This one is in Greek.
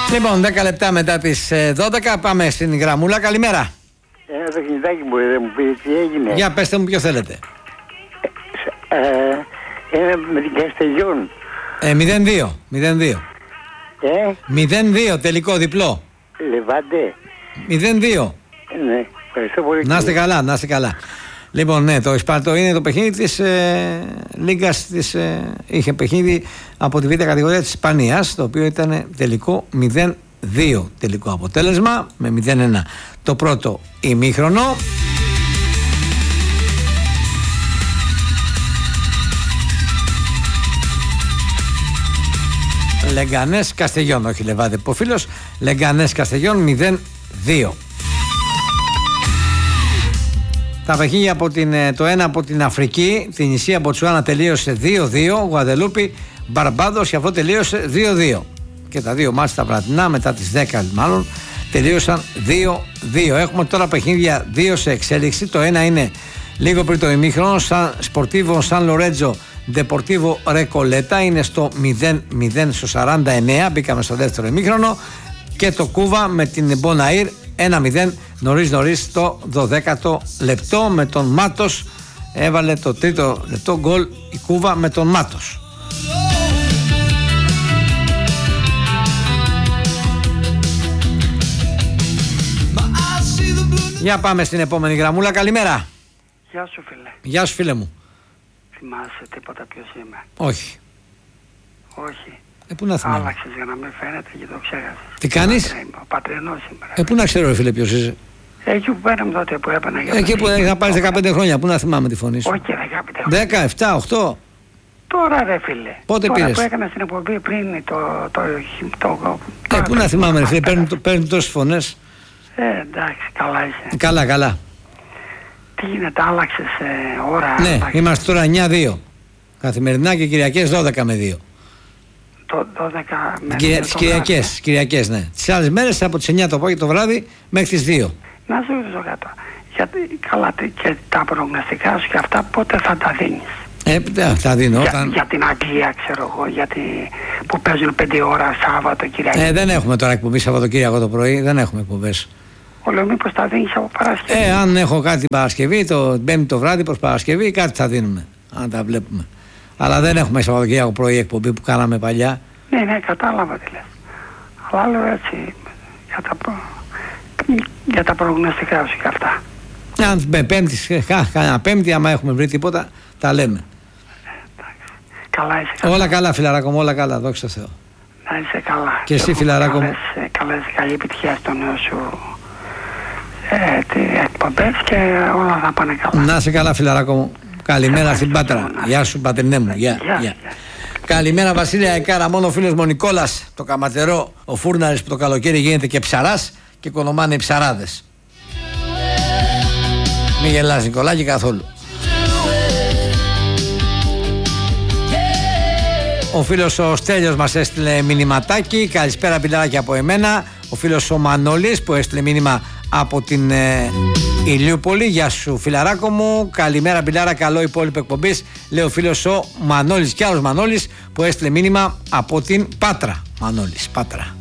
Λοιπόν, 10 λεπτά μετά τις 12 πάμε στην γραμμούλα. Καλημέρα. Το κινητάκι μπορείτε να μου πείτε τι έγινε? Για πέστε μου ποιο θέλετε. Με την Καστελιών. 0-2. 0-2 τελικό διπλό. Λεβάντε. 0-2. Ναι, ευχαριστώ πολύ. Να είστε καλά, να είστε καλά. Λοιπόν, ναι, το Ισπαρτό είναι το παιχνίδι της Λίγκας της, είχε παιχνίδι από τη β' κατηγορία της Ισπανίας, το οποίο ήταν τελικό 0-2 τελικό αποτέλεσμα με 0-1 το πρώτο ημίχρονο. Λεγκανές Καστελιών, όχι Λεβάδε Ποφίλος, Λεγκανές Καστελιών 0-2. Τα παιχνίδια από το ένα από την Αφρική, την νησία Μποτσουάνα τελείωσε 2-2, Γουαδελούπη, Μπαρμπάδος και αυτό τελείωσε 2-2. Και τα δύο μάτς τα βραδινά μετά τις 10 μάλλον τελείωσαν 2-2. Έχουμε τώρα παιχνίδια 2 σε εξέλιξη. Το ένα είναι λίγο πριν το ημίχρονο, Σπορτίβο Σαν Λορέτζο Ντεπορτίβο Ρεκολέτα, είναι στο 0-0 στο 49, μπήκαμε στο δεύτερο ημίχρονο, και το Κούβα με την Μποναήρ 1-0 νωρίς το 12ο λεπτό, με τον Μάτος έβαλε το τρίτο λεπτό γκολ η Κούβα με τον Μάτος. Για πάμε στην επόμενη γραμμούλα. Καλημέρα. Γεια σου φίλε. Γεια σου φίλε μου. Θυμάσαι τίποτα ποιος είμαι? Όχι. Όχι. Πού να θυμάμαι? Άλλαξες για να μην φαίνεται και το ξέχασες. Τι κάνεις? Ο Πατρινός σήμερα. Πού να ξέρω φίλε ποιος είσαι? Εκεί που πέραμε τότε που έπαιρνα για εκεί που είχα πάρει 15 χρόνια. Πού να θυμάμαι τη φωνή σου? Όχι 15 χρόνια. 10, 7, 8. Τώρα ρε φίλε. Πότε τώρα πήρες? Που έκανα στην εκπομπή πριν Πού να θυμάμαι ρε φίλε, παίρνουν τόσες φωνές. Εντάξει, καλά είσαι. Καλά. Τι γίνεται, άλλαξες ώρα? Ναι, είμαστε τώρα 9-2. Καθημερινά και Κυριακές 12 με 2. Το 12 με 2. Τις Κυριακές, ναι. Τις άλλες μέρες από τις 9 το απόγευμα το βράδυ μέχρι τις 2. Να σου ρωτήσω κάτι. Γιατί καλά και τα προγνωστικά σου και αυτά πότε θα τα δίνεις? Θα δίνω. Για την Αγγλία ξέρω εγώ, που παίζουν 5 ώρα Σάββατο Κυριακή. Δεν έχουμε τώρα εκπομπή Σαββατοκύριακο το πρωί, δεν έχουμε εκπομπές. Λέω μήπως τα δίνεις από Παρασκευή. Αν έχω κάτι Παρασκευή, το Πέμπτη το βράδυ προς Παρασκευή, κάτι θα δίνουμε. Αν τα βλέπουμε. Αλλά δεν έχουμε Σαββατοκύριακο πρωί εκπομπή που κάναμε παλιά. Ναι, κατάλαβα τι λες. Αλλά λέω έτσι για τα προγνωστικά σου και αυτά. Αν Πέμπτη, άμα έχουμε βρει τίποτα, τα λέμε. Καλά είσαι καλά. Όλα καλά φιλαράκο μου, όλα καλά, δόξα τω Θεώ. Να είσαι καλά. Και εσύ φιλαράκο μου. Καλή επιτυχία στο νέο σου εκπομπές και όλα θα πάνε καλά. Να είσαι καλά φιλαράκο μου. Καλημέρα στην Πάτρα. Γεια σου πατρινέ μου. Γεια. Καλημέρα Βασίλεια Εκάρα. Μόνο ο φίλος μου ο Νικόλας, το καματερό, ο φούρναρης που το καλοκαίρι γίνεται και ψαράς και οικονομάνε οι ψαράδες. Μη γελάς Νικολάκη καθόλου. Ο φίλος ο Στέλιος μας έστειλε μηνυματάκι. Καλησπέρα πιλάρακια από εμένα. Ο φίλος ο Μανώλης που έστειλε μήνυμα από την Ηλιούπολη. Γεια σου φιλαράκο μου. Καλημέρα πιλάρα, καλό υπόλοιπο εκπομπής. Λέει ο φίλος ο Μανώλης, και άλλος Μανώλης που έστειλε μήνυμα από την Πάτρα. Μανώλης, Πάτρα.